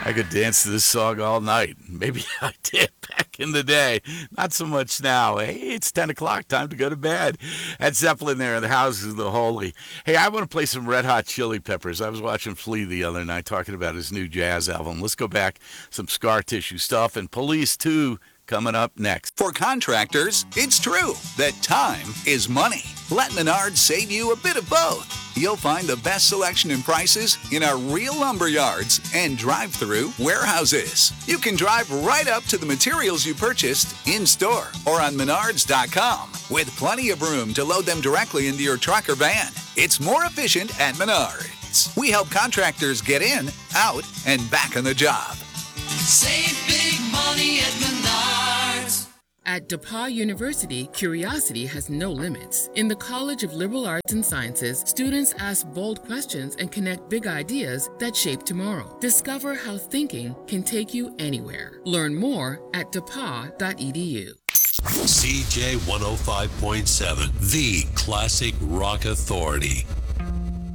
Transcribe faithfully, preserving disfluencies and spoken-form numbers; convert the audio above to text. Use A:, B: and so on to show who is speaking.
A: I could dance to this song all night. Maybe I did back in the day. Not so much now. Hey, it's ten o'clock. Time to go to bed. Had Zeppelin there in the Houses of the Holy. Hey, I want to play some Red Hot Chili Peppers. I was watching Flea the other night talking about his new jazz album. Let's go back. Some Scar Tissue stuff. And Police two coming up next.
B: For contractors, it's true that time is money. Let Menards save you a bit of both. You'll find the best selection and prices in our real lumber yards and drive-through warehouses. You can drive right up to the materials you purchased in-store or on menards dot com with plenty of room to load them directly into your truck or van. It's more efficient at Menards. We help contractors get in, out, and back on the job.
C: Save big money at Menards.
D: At DePauw University, curiosity has no limits. In the College of Liberal Arts and Sciences, students ask bold questions and connect big ideas that shape tomorrow. Discover how thinking can take you anywhere. Learn more at d e p a w dot e d u.
E: C J one oh five point seven, the classic rock authority.